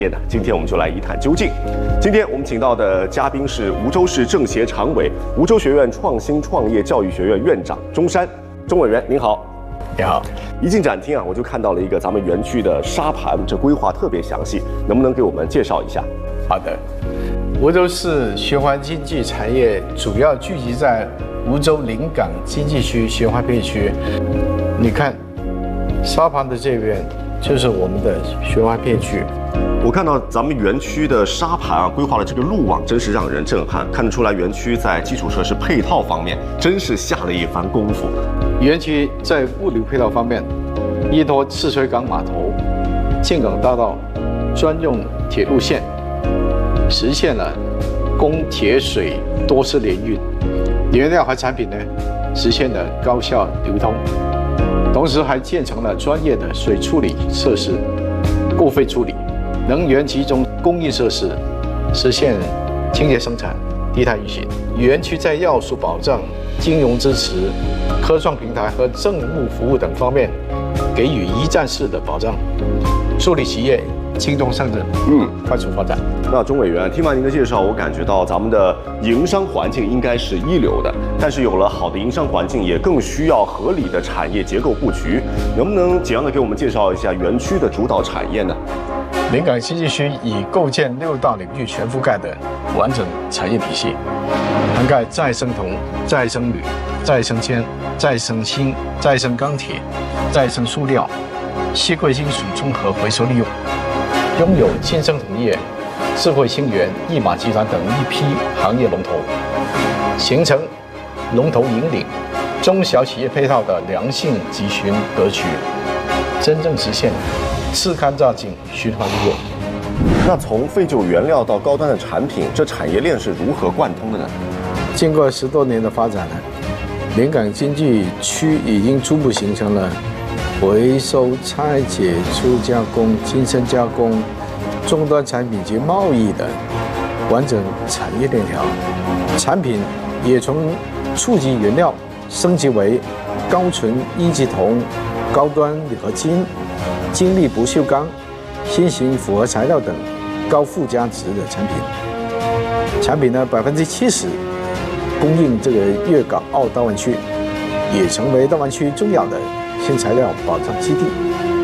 今天我们就来一探究竟。今天我们请到的嘉宾是梧州市政协常委、梧州学院创新创业教育学院院长钟山。钟委员您好。 你好。 一进展厅啊，我就看到了一个咱们园区的沙盘，这规划特别详细，能不能给我们介绍一下？ 好的。梧州市循环经济产业主要聚集在梧州临港经济区循环片区。你看，沙盘的这边就是我们的循环片区。 我看到咱们园区的沙盘啊，规划了这个路网，真是让人震撼。看得出来，园区在基础设施配套方面真是下了一番功夫。 园区在物流配套方面，依托赤水港码头、进港大道专用铁路线，实现了供铁水多式联运，原料和产品呢实现了高效流通，同时还建成了专业的水处理设施、过废处理、能源集中供应设施，实现清洁生产、低碳运行。园区在要素保障、金融支持、科创平台和政务服务等方面给予一站式的保障，助力企业轻松上阵，快速发展。 那钟委员，听完您的介绍，我感觉到咱们的营商环境应该是一流的，但是有了好的营商环境，也更需要合理的产业结构布局。能不能简要的给我们介绍一下园区的主导产业呢？ 临港经济区已构建6大领域全覆盖的完整产业体系，涵盖再生铜、再生铝、再生铅、再生锌、再生钢铁、再生塑料、稀贵金属综合回收利用，拥有金生铜业、智慧星源、义马集团等一批行业龙头，形成龙头引领中小企业配套的良性集群格局，真正实现次干榨井循环利用。 那从废旧原料到高端的产品，这产业链是如何贯通的呢？ 经过10多年的发展呢，临港经济区已经初步形成了回收、拆解、初加工、精深加工、终端产品及贸易的完整产业链条，产品也从初级原料升级为高纯一级铜、高端合金、精密不锈钢、新型复合材料等高附加值的产品。产品呢70%供应这个粤港澳大湾区，也成为大湾区重要的新材料保障基地。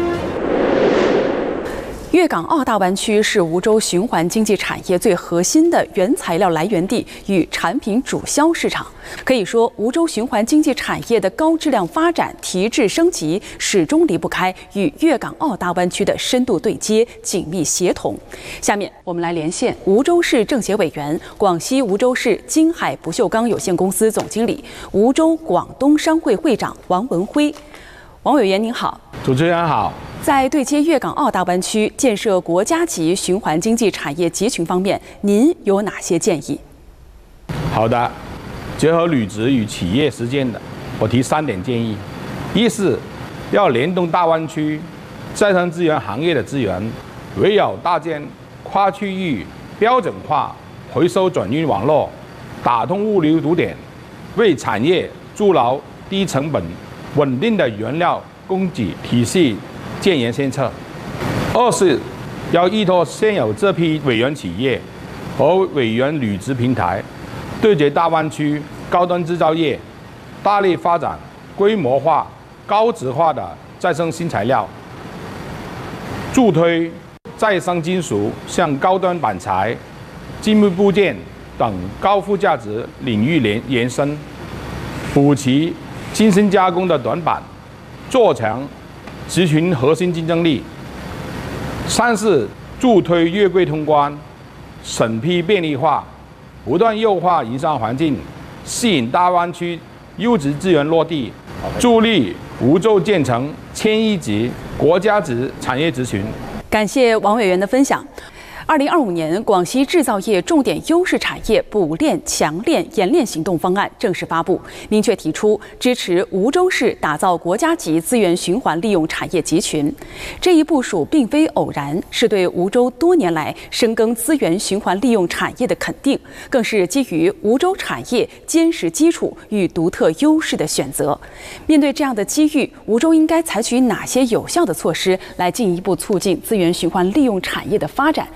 粤港澳大湾区是梧州循环经济产业最核心的原材料来源地与产品主销市场。可以说，梧州循环经济产业的高质量发展、提质升级，始终离不开与粤港澳大湾区的深度对接、紧密协同。下面我们来连线梧州市政协委员、广西梧州市金海不锈钢有限公司总经理、梧州广东商会会长王文辉。王委员您好。 主持人好。 在对接粤港澳大湾区、建设国家级循环经济产业集群方面，您有哪些建议？ 好的，结合履职与企业实践的，我提3点建议：一是要联动大湾区再生资源行业的资源，围绕搭建跨区域标准化回收转运网络，打通物流堵点，为产业筑牢低成本、稳定的原料供给体系。建言献策。2是要依托现有这批委员企业和委员履职平台，对接大湾区高端制造业，大力发展规模化、高质化的再生新材料，助推再生金属向高端板材、精密部件等高附加值领域延伸，补齐精深加工的短板，做强集群核心竞争力。3是助推粤柜通关，审批便利化，不断优化营商环境，吸引大湾区优质资源落地，助力梧州建成1000亿级国家级产业集群。 感谢王委员的分享。 2025年广西制造业重点优势产业补链、强链、研链行动方案正式发布，明确提出支持梧州市打造国家级资源循环利用产业集群。这一部署并非偶然，是对梧州多年来深耕资源循环利用产业的肯定，更是基于梧州产业坚实基础与独特优势的选择。面对这样的机遇，梧州应该采取哪些有效的措施来进一步促进资源循环利用产业的发展？